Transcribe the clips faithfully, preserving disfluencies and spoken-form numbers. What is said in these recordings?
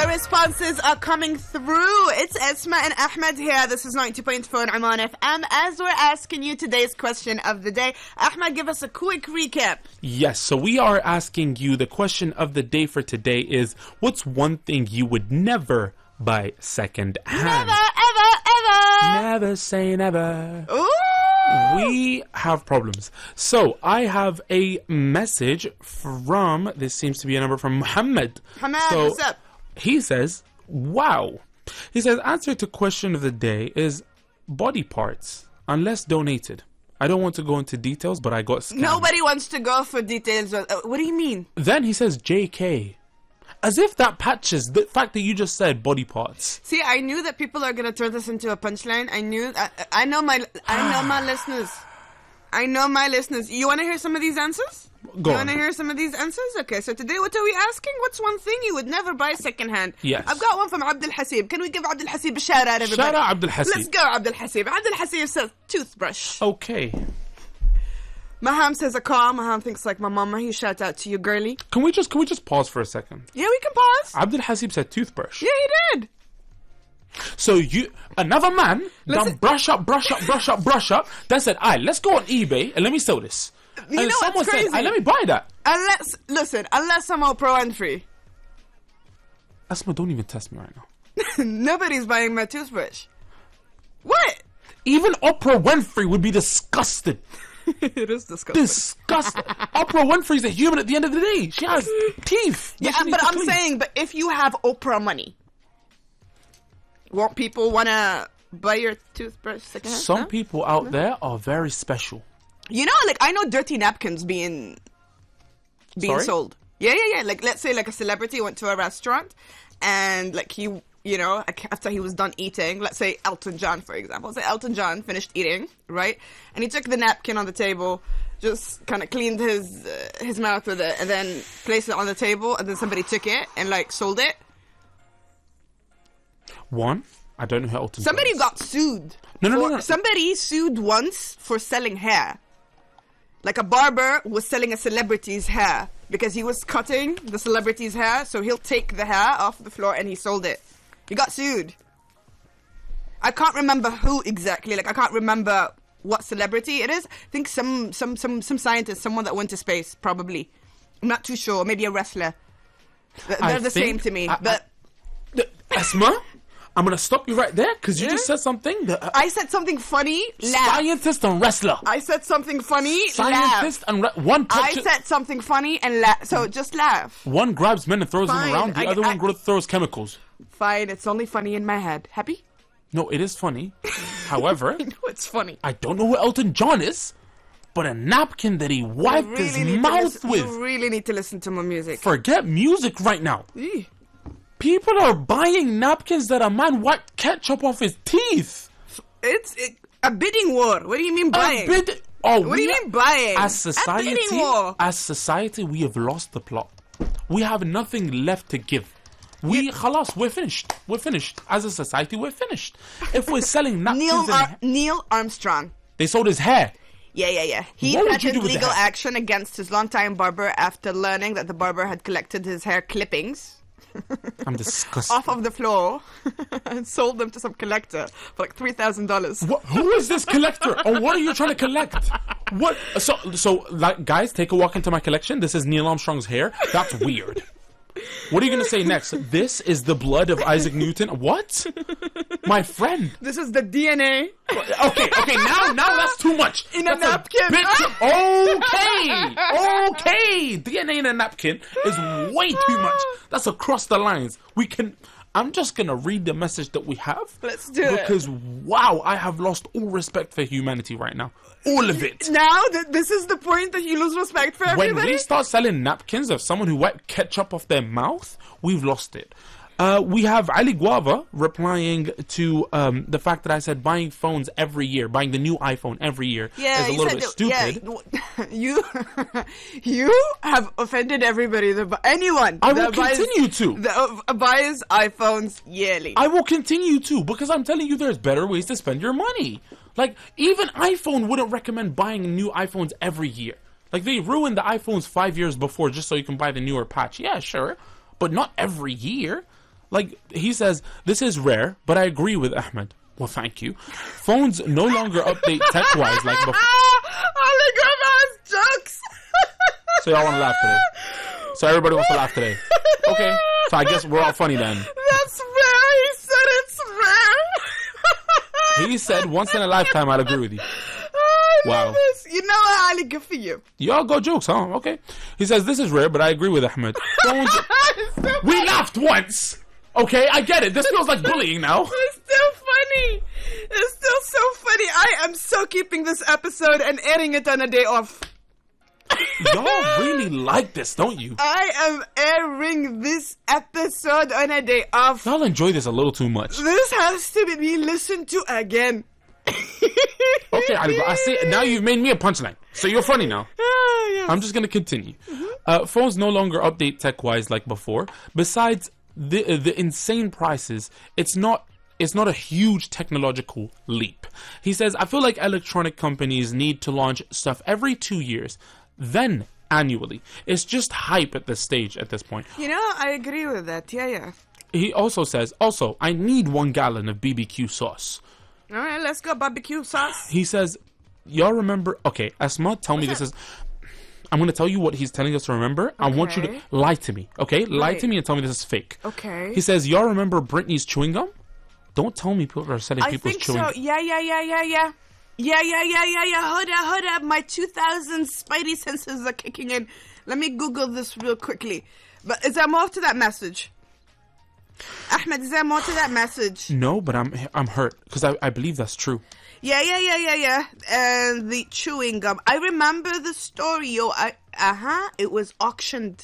The responses are coming through. It's Esma and Ahmed here. This is ninety point four Oman F M as we're asking you today's question of the day. Ahmed, give us a quick recap. Yes, so we are asking you, the question of the day for today is, what's one thing you would never buy second hand? Never, ever, ever. Never say never. Ooh. We have problems. So I have a message from, this seems to be a number from Muhammad. Muhammad, so what's up? He says, wow. He says, answer to question of the day is body parts, unless donated. I don't want to go into details, but I got scammed. Nobody wants to go for details. Uh, what do you mean? Then he says, J K. As if that patches the fact that you just said body parts. See, I knew that people are gonna turn this into a punchline. I knew. I, I know my. I know my listeners. I know my listeners. You want to hear some of these answers? Go you on. want to hear some of these answers? Okay, so today, what are we asking? What's one thing you would never buy secondhand? Yes. I've got one from Abdul Hasib. Can we give Abdul Hasib a shout out, everybody? Shout out Abdul Hasib. Let's go, Abdul Hasib. Abdul Hasib says toothbrush. Okay. Maham says a car. Maham thinks like my mama. He shout out to you, girly. Can we just can we just pause for a second? Yeah, we can pause. Abdul Hasib said toothbrush. Yeah, he did. So you, another man, Listen- done brush up, brush up, brush up, brush up, then said, alright, let's go on eBay and let me sell this. You and know someone what's said, crazy? "Aye, let me buy that." Unless, listen, unless I'm Oprah Winfrey. Asma, don't even test me right now. Nobody's buying my toothbrush. What? Even Oprah Winfrey would be disgusted. It is disgusting. Disgusted. Oprah Winfrey's a human at the end of the day. She has teeth. that Yeah, she needs but to I'm clean. saying, but if you have Oprah money, won't people want to buy your toothbrush secondhand? Some No? people out there are very special. You know, like, I know dirty napkins being being Sorry? sold. Yeah, yeah, yeah. Like, let's say, like, a celebrity went to a restaurant and, like, he, you know, after he was done eating, let's say Elton John, for example. Say Elton John finished eating, right? And he took the napkin on the table, just kind of cleaned his uh, his mouth with it, and then placed it on the table, and then somebody took it and, like, sold it. One, I don't know who Elton Somebody John is. got sued. No, no, for- no, no. Somebody sued once for selling hair. Like a barber was selling a celebrity's hair because he was cutting the celebrity's hair, so he'll take the hair off the floor and he sold it. He got sued. I can't remember who exactly. Like, I can't remember what celebrity it is. I think some some some some scientist, someone that went to space, probably. I'm not too sure. Maybe a wrestler. They're I the think- same to me. I- but I- Asma, I'm going to stop you right there because you Yeah? just said something. That, uh, I said something funny. Laugh. scientist and wrestler. I said something funny. Laugh. Scientist and re- one I touches, said something funny and laugh. So just laugh. one grabs men and throws Fine, them around. The I- other I- one gro- throws chemicals. Fine, it's only funny in my head. Happy? No, it is funny. However, I know it's funny. I don't know who Elton John is, but a napkin that he wiped You his need to mouth listen- with. You really need to listen to my music. Forget music right now. Eeh. People are buying napkins that a man wiped ketchup off his teeth. It's it, a bidding war. What do you mean A buying? bid- oh, What do we you mean buying? As A society, bidding war. as society, we have lost the plot. We have nothing left to give. We, khalas, we're finished. We're finished. As a society, we're finished. If we're selling napkins, Neil and Ar- Neil Armstrong. they sold his hair. Yeah, yeah, yeah. He What would you threatened do with the legal hair? action against his longtime barber after learning that the barber had collected his hair clippings I'm disgusted. off of the floor and sold them to some collector for like three thousand dollars. What, who is this collector? Or what are you trying to collect? What? So, so, like, guys, take a walk into my collection. This is Neil Armstrong's hair. That's weird. What are you going to say next? This is the blood of Isaac Newton. What? My friend. This is the D N A. Okay, okay, now, now that's too much. In a That's napkin. bit too- okay, okay. D N A in a napkin is way too much. That's across the lines. We can. I'm just gonna read the message that we have. Let's do it. Because wow, I have lost all respect for humanity right now. All of it. Now that this is the point that you lose respect for When everybody. we start selling napkins of someone who wiped ketchup off their mouth, we've lost it. Uh, we have Ali Guava replying to um, the fact that I said buying phones every year, buying the new iPhone every year Yeah, is a you little said bit that- stupid. Yeah, you you have offended everybody. That, bu- anyone I will that buys, continue to. that uh, buys iPhones yearly. I will continue to, because I'm telling you there's better ways to spend your money. Like, even iPhone wouldn't recommend buying new iPhones every year. Like, they ruined the iPhones five years before just so you can buy the newer patch. Yeah, sure. But not every year. Like, he says, this is rare, but I agree with Ahmed. Well, thank you. Phones no longer update tech-wise like before. Ali Grandma's jokes. So y'all want to laugh today. So everybody wants to laugh today. Okay, so I guess we're all funny then. That's rare. He said it's rare. He said, once in a lifetime, I'd agree with you. Oh, I Wow. love this. You know what, Ali? Good for you. Y'all got jokes, huh? Okay. He says, this is rare, but I agree with Ahmed. Phones... So We laughed once! Okay, I get it. This feels like bullying now. It's still funny. It's still so funny. I am so keeping this episode and airing it on a day off. Y'all really like this, don't you? I am airing this episode on a day off. Y'all enjoy this a little too much. This has to be listened to again. Okay, I, I see. Now you've made me a punchline. So you're funny now. Ah, yes. I'm just going to continue. Uh, phones no longer update tech-wise like before. Besides the uh, the insane prices, it's not it's not a huge technological leap. He says, I feel like electronic companies need to launch stuff every two years, then annually. It's just hype at this stage, at this point. You know, I agree with that. Yeah, yeah. He also says, also, I need one gallon of B B Q sauce. All right, let's go barbecue sauce. He says, y'all remember... Okay, Asma, tell me What's this that? is... I'm going to tell you what he's telling us to remember. I want you to Okay. lie to me, okay? Lie Right. to me and tell me this is fake. Okay. He says, y'all remember Britney's chewing gum? Don't tell me people are selling I people's think chewing so. gum. Yeah, yeah, yeah, yeah, yeah. Yeah, yeah, yeah, yeah, yeah. Hold up, hold up. My two thousand spidey senses are kicking in. Let me Google this real quickly. But is there more to that message? Ahmed, is there more to that message? No, but I'm I'm hurt because I, I believe that's true. Yeah, yeah, yeah, yeah, yeah. And the chewing gum. I remember the story, yo. I, uh-huh. It was auctioned.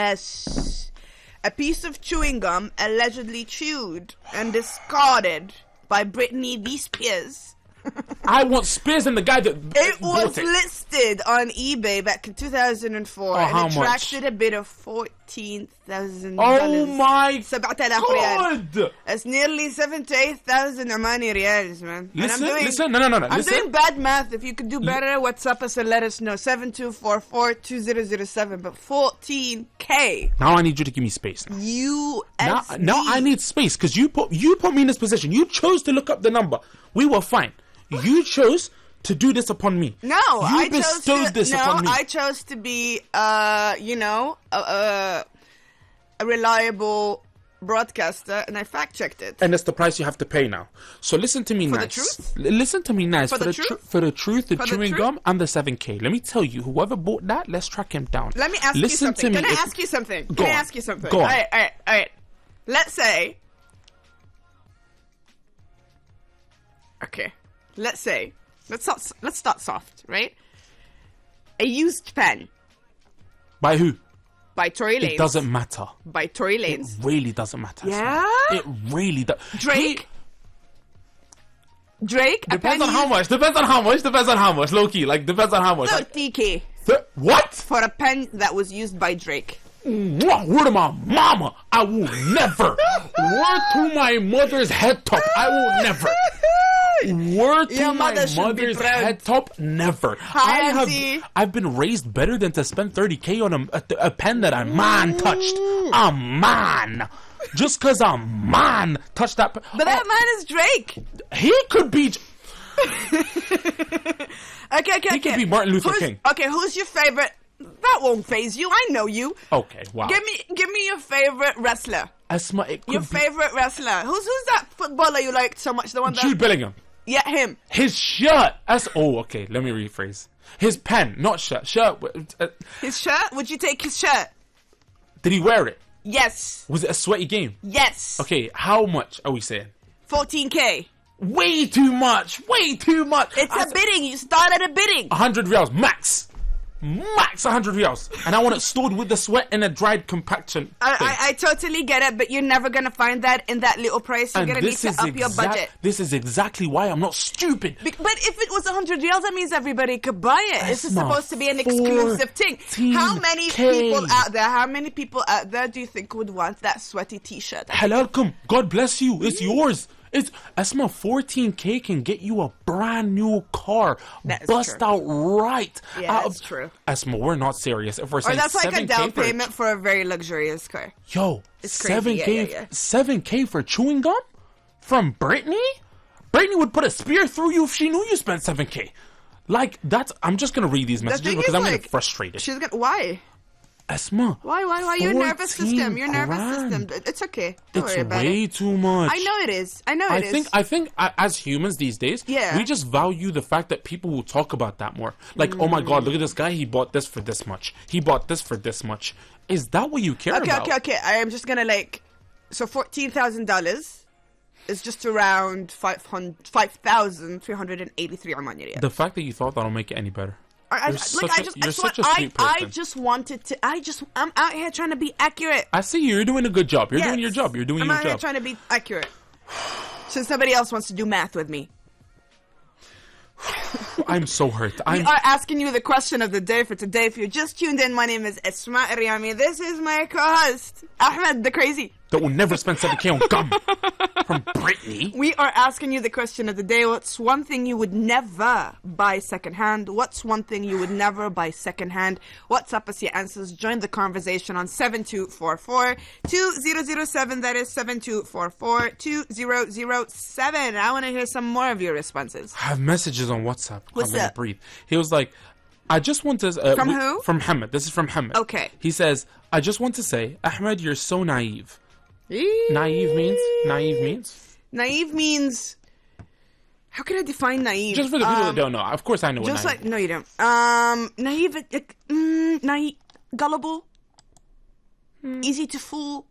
Yes. A piece of chewing gum allegedly chewed and discarded by Britney V. Spears. I want Spears and the guy that It bought was it. listed on eBay back in two thousand four, Oh, and how it much? attracted a bid of fourteen thousand dollars. Oh my سبعة آلاف ريال. God! It's nearly seven to eight thousand Omani riyals, man. And Listen, I'm doing, listen, no, no, no, no. I'm listen. doing bad math. If you could do better, WhatsApp us and let us know. seven two four four two zero zero seven. But fourteen K Now I need you to give me space. Now, U now, S D. now I need space because you put you put me in this position. You chose to look up the number. We were fine. You chose to do this upon me. No, you I chose bestowed to, this no, upon me. I chose to be, uh, you know, a, a, a reliable broadcaster, and I fact checked it. And that's the price you have to pay now. So listen to me For the nice. truth? L- listen to me nice. For the tru- truth? for the truth, the For the chewing truth? gum, and the seven K. Let me tell you, whoever bought that, let's track him down. Let me ask listen you something. To me. Can I if- ask you something? Go Can I on. ask you something? Go on. All right, all right, all right. Let's say. Okay. Let's say. Let's start, let's start soft, right? A used pen By who? by Tory Lanez. It doesn't matter. By Tory It Lanez. really doesn't matter. Yeah? It really does. Drake. Drake. A Depends pen on how used- much. Depends on how much. Depends on how much. Low key. Like, depends on how much. Like, thirty K th- what? for a pen that was used by Drake. Mwah, word of my mama. I will never. Word to my mother's head top. I will never. Word to Your my mother should be mother's proud. head top. Never. Hi, I have. auntie. I've been raised better than to spend thirty K on a, a, a pen that a man touched. A man. Just cause a man touched that. Pe- But that man is Drake. he could be. Okay, okay, He okay. could be Martin Luther Who's- King. Okay, who's your favorite? That won't phase you. I know you. Okay. Wow. Give me, give me your favorite wrestler. Asma, it could Your be favorite wrestler. Who's who's that footballer you liked so much? The one that Jude Bellingham. yeah, him. His shirt. That's oh, okay. Let me rephrase. His pen, not shirt. Shirt. Uh, His shirt. Would you take his shirt? did he wear it? Yes. Was it a sweaty game? Yes. Okay, how much are we saying? fourteen K. Way too much. Way too much. It's I a bidding. You start at a bidding. A hundred reals max. Max a hundred reals, and I want it stored with the sweat in a dried compaction. I, thing. I, I totally get it, but you're never gonna find that in that little price. You're and gonna need this to is up your exact- budget. This is exactly why I'm not stupid. Be- But if it was one hundred reals, that means everybody could buy it. This is Asma, supposed to be an exclusive thing. How many fourteen K. people out there, how many people out there do you think would want that sweaty t-shirt? Halalkum. God bless you. It's yours. It's Esma, fourteen K can get you a brand new car. That is Bust true. out right. Yeah, out that's of, true. Esma, we're not serious. If we're Or saying that's like a seven K down for, payment for a very luxurious car. Yo, It's crazy. seven K, Yeah, yeah, yeah. seven K for chewing gum from Brittany? Brittany would put a spear through you if she knew you spent seven K. Like, that's, I'm just going to read these messages thing because is, I'm like, getting frustrated. She's gonna why? Esma. Why? Why? Why? Your nervous system. Your nervous grand. system. It's okay. Don't It's worry about way it. too much. I know it is. I know I it is. think I think uh, as humans these days, Yeah. we just value the fact that people will talk about that more. Like, oh my god, look at this guy. He bought this for this much. He bought this for this much. Is that what you care Okay, about? okay, okay. I am just gonna like. So fourteen thousand dollars is just around five hundred, five thousand three hundred and eighty-three Oman riyal. The fact that you thought that'll make it any better. I, I, You're like such I a- just, I you're just such want, a I, sweet I person. just wanted to. I just, I'm out here trying to be accurate. I see you. You're doing a good job. You're Yes. doing your job. You're doing I'm your out here job. trying to be accurate. Since nobody else wants to do math with me. I'm so hurt. We I'm. are asking you the question of the day for today. If you just tuned in, my name is Esma Riyami. This is my co-host, Ahmed the Crazy. That will never spend seven K on gum from Brittany. We are asking you the question of the day. What's one thing you would never buy secondhand? What's one thing you would never buy secondhand? WhatsApp us your answers. Join the conversation on seven two four four, two zero zero seven. That is seven two four four, two zero zero seven. I want to hear some more of your responses. I have messages on WhatsApp. What's I'm gonna up? breathe. He was like, I just want to. Uh, From we- who? From Hamid. This is from Hamid. Okay. He says, I just want to say, Ahmed, you're so naive. Naive means? Naive means? Naive means. How can I define naive? Just for the people Um, that don't know. Of course I know what Just naive like no, you don't. Um, naive, like, mm, naive, gullible, Hmm. easy to fool.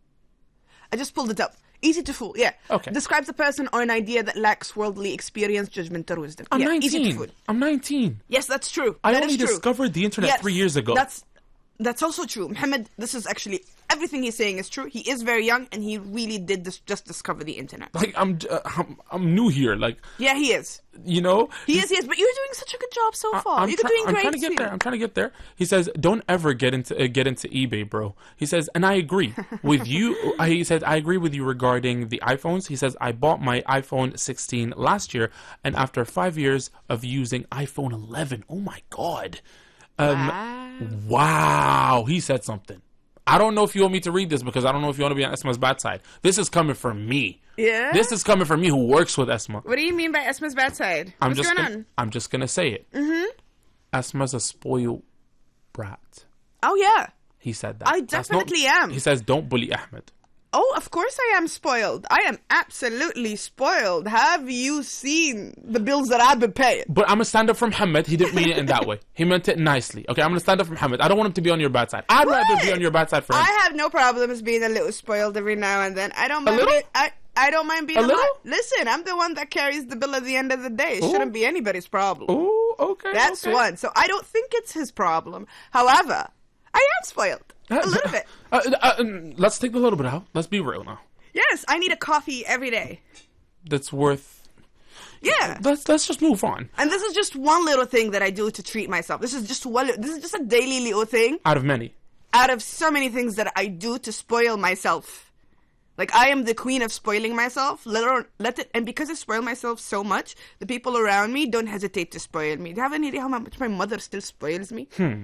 I just pulled it up. Easy to fool. Yeah. Okay. Describes a person or an idea that lacks worldly experience, judgment, or wisdom. I'm yeah, Easy to nineteen. fool. I'm nineteen. Yes, that's true. I That only is true. discovered the internet Yes, three years ago. That's that's also true. Muhammad, this is actually everything he's saying is true. He is very young, and he really did this, just discover the internet. Like, I'm, uh, I'm, I'm new here. Like, Yeah, he is. you know? He is. He is. But you're doing such a good job so far. I'm, You're try- doing I'm great. trying to get sweetie. there. I'm trying to get there. He says, "Don't ever get into uh, get into eBay, bro." He says, and I agree with you. I, he said, "I agree with you regarding the iPhones." He says, "I bought my iPhone sixteen last year, and after five years of using iPhone eleven, oh my god, um, Wow. wow." He said something. I don't know if you want me to read this because I don't know if you want to be on Esma's bad side. This is coming from me. Yeah. This is coming from me who works with Esma. What do you mean by Esma's bad side? I'm What's just going gonna, on? I'm just gonna say it. Mm-hmm. Esma's a spoiled brat. Oh yeah. He said that. I That's not- definitely am. He says, "Don't bully Ahmed." Oh, of course I am spoiled. I am absolutely spoiled. Have you seen the bills that I've been paying? But I'm gonna stand up for Muhammad. He didn't mean it in that way. He meant it nicely. Okay, I'm gonna stand up for Muhammad. I don't want him to be on your bad side. I'd rather be What? on your bad side for him. I have no problems being a little spoiled every now and then. I don't mind. little? It. I I don't mind being A a, little? lot. Listen, I'm the one that carries the bill at the end of the day. It Ooh. shouldn't be anybody's problem. Ooh, okay. That's okay. one. So I don't think it's his problem. However, I am spoiled a little bit. Uh, uh, um, let's take the little bit out. Let's be real now. Yes, I need a coffee every day. That's worth. Yeah. Let's let's just move on. And this is just one little thing that I do to treat myself. This is just one. This is just a daily little thing Out of many. out of so many things that I do to spoil myself. Like I am the queen of spoiling myself. Let her, let it, and because I spoil myself so much, the people around me don't hesitate to spoil me. Do you have any idea how much my mother still spoils me? Hmm.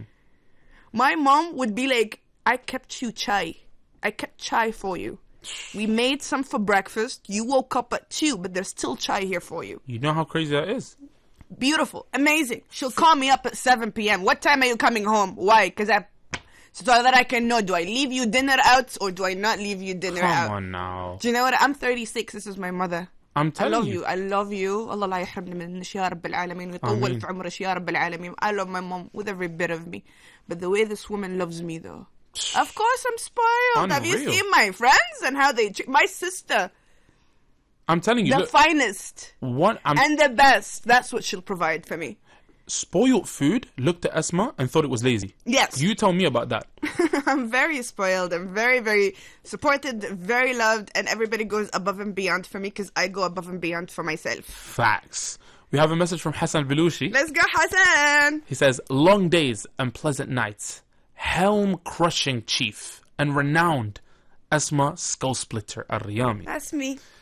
My mom would be like, "I kept you chai. I kept chai for you. We made some for breakfast. You woke up at two, but there's still chai here for you." You know how crazy that is. Beautiful, amazing. She'll call me up at seven p.m. What time are you coming home? Why? Because I, so that I can know, do I leave you dinner out or do I not leave you dinner Come out? on now. Do you know what? I'm thirty-six. This is my mother. I'm I telling love you. you. I love you. Allah لا يحرمني منك يا رب العالمين ويطول آمين. في عمرك يا رب العالمين. I love my mom with every bit of me. But the way this woman loves me though. Of course I'm spoiled. Have you Unreal. seen my friends and how they treat my sister? I'm telling you. The look, finest one, I'm and the best. That's what she'll provide for me. spoiled food. Looked at Esma and thought it was lazy. Yes. You tell me about that. I'm very spoiled. I'm very, very supported, very loved, and everybody goes above and beyond for me because I go above and beyond for myself. Facts. We have a message from Hassan Belushi. Let's go, Hassan! He says, "Long days and pleasant nights, helm-crushing chief and renowned Esma Skull Splitter Al-Riyami. That's me.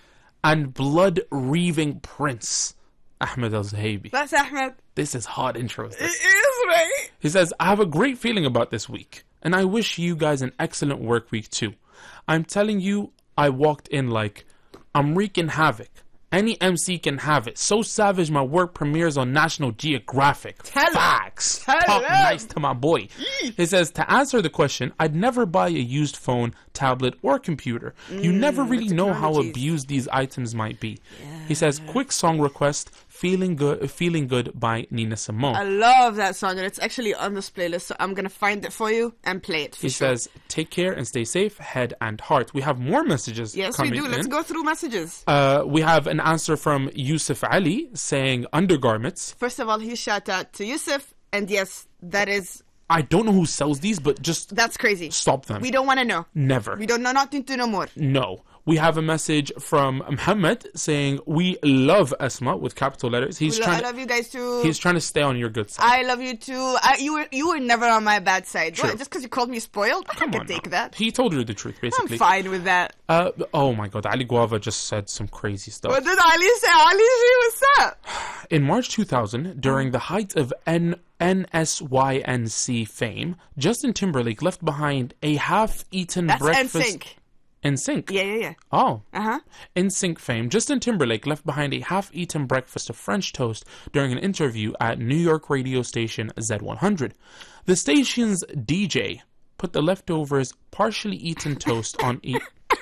and blood-reaving prince, Ahmed Al-Zahabi. That's Ahmed. This is hot intro. It is, right? He says, I have a great feeling about this week, and I wish you guys an excellent work week too. I'm telling you, I walked in like, I'm wreaking havoc. Any M C can have it. So savage, my work premieres on National Geographic. Tell Facts. Tell Talk him. nice to my boy. He says, to answer the question, I'd never buy a used phone, tablet, or computer. You Mm, never really know how technologies. abused these items might be. He says, quick song request, Feeling Good Feeling Good by Nina Simone. I love that song, and it's actually on this playlist, so I'm going to find it for you and play it for He sure. says, take care and stay safe, head and heart. We have more messages Yes, we coming do. Let's in. go through messages. Uh, we have an answer from Yusuf Ali saying undergarments. First of all, huge shout out to Yusuf, and yes, that is, I don't know who sells these, but just that's crazy. stop them. We don't want to know. Never. We don't know nothing to know more. No. We have a message from Muhammad saying, we love Asma with capital letters. He's We lo- trying I to, love you guys too. he's trying to stay on your good side. I love you too. I, you were you were never on my bad side. True. What, just because you called me spoiled, I Come can on take now. that. He told you the truth, I'm basically. fine with that. Uh, oh my God, Ali Guava just said some crazy stuff. What did Ali say? Ali, what's up? In March two thousand, during the height of N- N S Y N C fame, Justin Timberlake left behind a half-eaten That's breakfast. N Sync. N Sync. Yeah, yeah, yeah. Oh. Uh huh. In Sync fame, Justin Timberlake left behind a half-eaten breakfast of French toast during an interview at New York radio station Z one hundred. The station's D J put the leftovers partially eaten toast on e-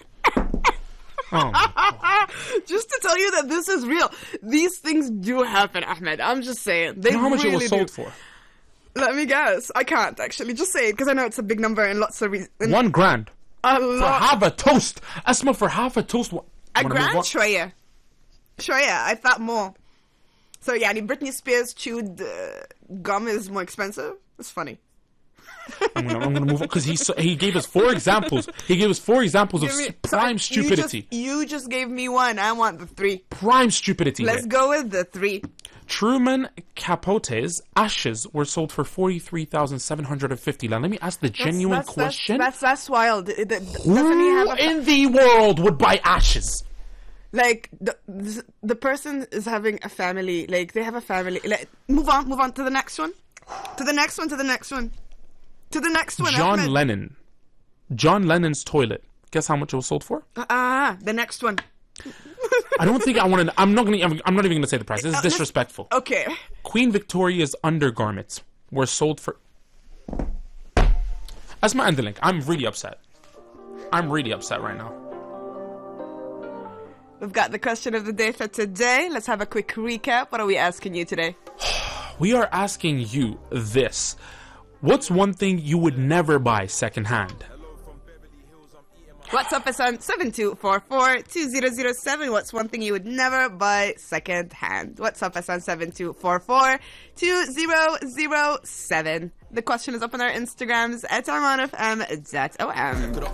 Oh my God. Just to tell you that this is real. These things do happen, Ahmed. I'm just saying. They You know how much really it was sold do. for? Let me guess. I can't actually. Just say it because I know it's a big number and lots of reasons. One grand. A For lot. half a toast. Asma, for half a toast. What? A Wanna move grand? on? Shoya. Shoya. I thought more. So yeah, the Britney Spears chewed uh, gum is more expensive. It's funny. I'm gonna, I'm gonna move on because he s- he gave us four examples. He gave us four examples of Give me- s- prime so stupidity. You just, you just gave me one. I want the three. Prime stupidity. Let's here. go with the three. Truman Capote's ashes were sold for forty-three thousand seven hundred fifty. Now, let me ask the genuine that's, question: That's, that's, that's wild. It- it- doesn't he Who have a fa- in the world would buy ashes? like the, the the person is having a family? Like they have a family. Like, move on, move on to the next one. To the next one. To the next one. To the next one. John Ahmed. Lennon. John Lennon's toilet. Guess how much it was sold for? Ah, the next one. I don't think I want to. I'm not gonna. I'm, I'm not even gonna say the price. This is Uh, let's- disrespectful. Okay. Queen Victoria's undergarments were sold for. Asma and the link. I'm really upset. I'm really upset right now. We've got the question of the day for today. Let's have a quick recap. What are we asking you today? We are asking you this. What's one thing you would never buy secondhand? What's up, us on seven two four four two zero zero seven. What's one thing you would never buy second hand? What's up, us on seven two four four two zero zero seven. The question is up on our Instagrams at arman f m dot o m.